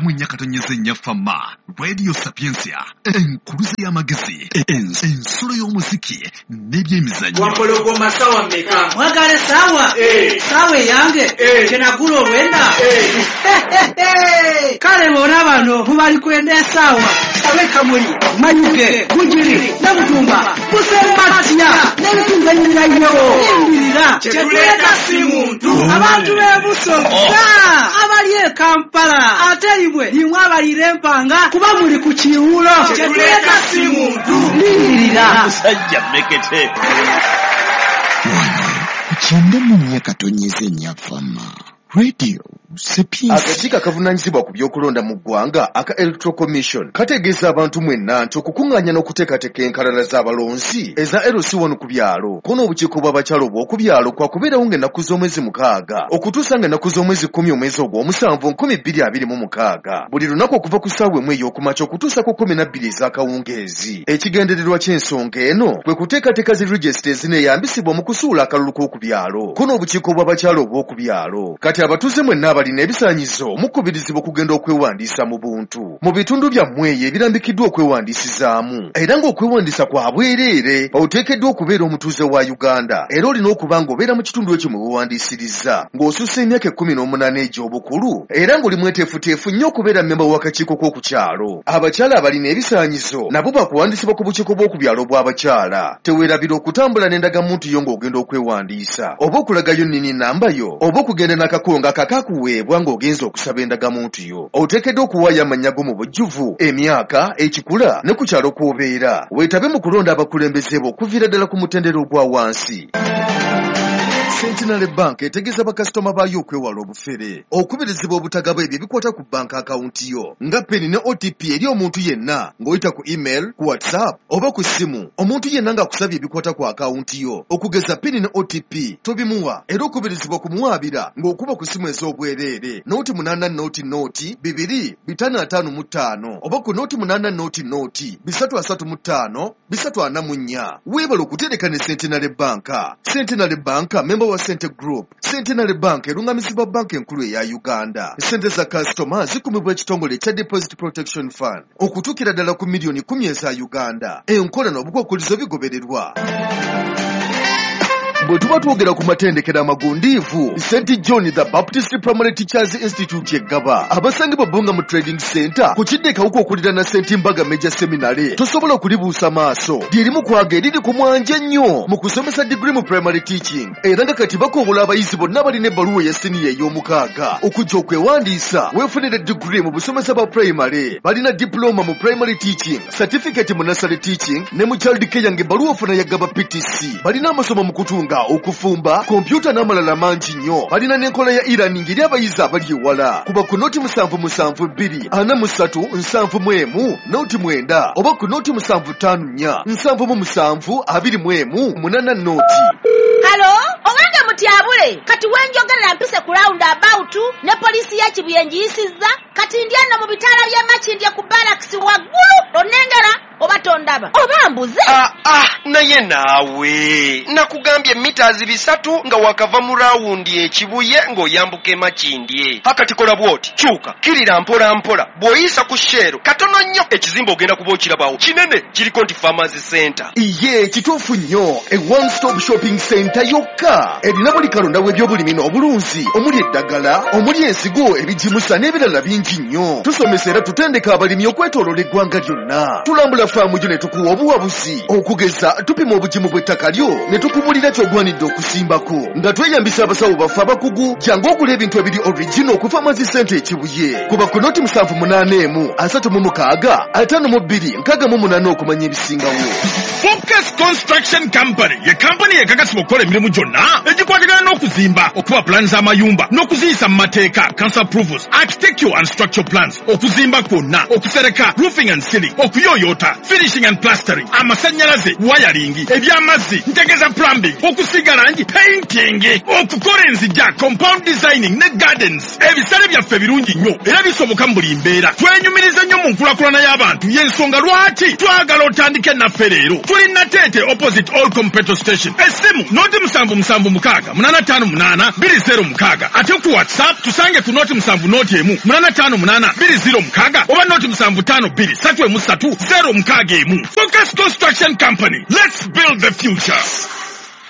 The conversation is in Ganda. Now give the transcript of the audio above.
mu Nyakatonyeze Nyafama, Radio Sapiensia, enkuluze y'amagezi, ensolo y'omuziki, n'ebyemizannyo. Wampologo masawa meka. Mwagale sawa. Sawa yange. Kenagula olwenda. Kale bona bano mubali kwenda sawa. Abeka muri Manyuge, Gujiri, Namutumba, Musematiya, n'ebitunganyira yo. Imbirira. Chetuleka simuntu. Abantu bebusoga. Abali e Kampala. Aterimwe nimwe abalire mpanga kuba muri ku kiwulo. Chetuleka simuntu. Imbirira. Musajja mekete. Kukyenda mu Nyakatonyeze Nyafama. Radio Sapiensia. Akakiiko akavunanyizibwa ku by'okulonda mu ggwanga aka Electoral Commission kategeeza abantu mwenna nti okukuŋŋaanya n'okuteekateeka enkalala z'abalonzi eza LC1 ku byalo kuno obukiiko bw'abakyalo bw'oku byalo kwakubeerawo ng'ennaku z'omwezi 6 okutuusa ng'ennaku z'omwezi 10 omwezi ogw'omusanvu 2026 buli lunaku okuva ku ssaawa emu ey'okumakya okutuusa ku 12 ez'akawungeezi. Ekigendererwa ky'ensonga eno kwe kuteekateeka zi regisita ezineeyambisibwa mu kusuula akalulu k'oku byalo kuno obukiiko bw'abakyalo bw'oku byalo. Kati abatuuze mwenna abalina ebisaanyizo mukubirizibwa okugenda okwewandiisa mu buntu mu bitundu byammwe eyo ebirambikiddwa okwewandiisizaamu, era ng'okwewandiisa kwa bwereere oteekeddwa okubeera omutuuze wa Uganda era olina okuba ng'obeera mu kitundu ekyo mwe weewandiisiriza ng'osussa emyaka 18 egy'obukulu era ng'oli mweteefuteefu nnyo okubeera mmemba w'akakiiko k'oku kyalo. Abakyala abalina ebisaanyizo nabo bakuwandiisibwa ku bukiiko bw'oku byalo bw'abakyala. Teweerabira okutambula n'endagamuntu yo ng'ogenda okwewandiisa oba okulagayo nnini nnamba yo oba okugenda n'akakonga akakuweebwa ng'ogenza okusaba endagamuntu yo. Oteekeddwa okuwaayo amannya go mu bujjuvu, emyaka, ekikula ne ku kyalo kw'obeera. Weetabe mu kulonda abakulembeze bo okuviira ddala ku mutendera ogwa wansi. Centenary Bank etegeeza bakasitoma baayo okwewala obufere okubirizibwa obutagaba ebyo ebikwata ku bank akawunti yo nga peni ne OTP eri omuntu yenna ng'oyita ku email, ku WhatsApp oba ku ssimu. Omuntu yenna ng'akusabye ebikwata ku akawunti yo okugeza peni ne OTP tobimuwa era okubirizibwa kumuwaabira ng'okuba ku ssimu ez'obwereere noti 8 noti 2 oba ku noti 8 noti 335 344. Weebala okutereka ne Centenary Bank. Centenary Bank member wa Sente Group. Centenary Bank erungamizibwa banka enkulu eya Uganda. Sente za customer zikumibwa ekitongole kya Deposit Protection Fund okutuukira ddala ku miliyoni 10 eza Uganda. Enkola n'obukwakkulizo bigobererwa. Bwe tuba twogera ku matendekero amagundiivu, St. John the Baptist Primary Teachers Institute eggaba abasangibwa Bonga mu Trading Center ku kidde kawuka okulira na St. Mbaga Major Seminary tosobola okulibuusa maaso lyerimu kwaga eriri ku mwanja nnyo mu kusomesa degree mu primary teaching era nga kati bakobola abayizi bonna abalina ebbaluwa ya siniya ey'omukaaga okujja okwewandiisa weefunire degree mu busomesa bwa primary. Balina diploma mu primary teaching, certificate mu nursery teaching ne mu child care ng'ebbaluwa ofuna yaggaba PTC. Balina amasomo mu kutunga okufumba, kompyuta n'amalala mangi nnyo. Balina n'enkola ya e-learning eri abayizi abali ewala kuba ku noti 772 43 71 noti 9 oba ku noti 754 77 21 8 noti. Halo, owange mutyabule kati wenjogerera mpise ku round about ne polisi ya Kibuyenjiyisizza kati ndyano mu bitala bya Makindye ku barracks waggulu onengera oba tondaba oba mbuze. Naye naawe nakugambye meters 3 nga wakava mu rawundi ekibuye ng'oyambuka Makindye. Akatikola bwoti kyuka kirira mpola mpola bw'oyisa ku shero katono nnyo ekizimba ogenda kuba okirabawo kinene kiriko nti Farmers Center. Iye kituufu nnyo e one stop shopping center yokka erina buli kalonda w'ebyobulimi n'obulunzi omuli eddagala omuli ensigo ebijimusa n'ebirala bingi nnyo. Tusomesa era tutendeka abalimi okwetooloola eggwanga lyonna. Tulambula faamu gyo ne tukuwa obuwabuzi okugeza tupima obugimu bw'ettaka lyo ne tukubulira ky'ogwanidde okusimbako nga tweyambisa abasawo baffe abakugu jangu okula ebintu ebiri original ku Farmers Center ekibuye kuba ku noti 781 36 52 68 okumanya ebisingawo. Focus Construction Company ye company ekakasibwa okukola emirimu gyonna egikwatagana n'okuzimba okuba plans z'amayumba n'okuziyisa mu mateeka council approvals architectural and structural plans okuzimba kwonna okusereka roofing and ceiling okuyoyota finishing and plastering amasannyalaze wiring ebyamazzi ntegeza plumbing okusiga langi painting okukola enzijja compound designing ne gardens. Ebisale byaffe birungi nnyo era bisoboka mu buli mbeera. Twenyumiriza nnyo mu nkulakulana y'abantu y'ensonga lwaki twagala otandike naffe leero. Tuli Natete opposite Olcom petrol station. Esimu noti 776 858 20 ate ku WhatsApp tusange ku noti 7 noti emu 8 07582006 oba noti 752333 061. Focus Construction Company. Let's build the future.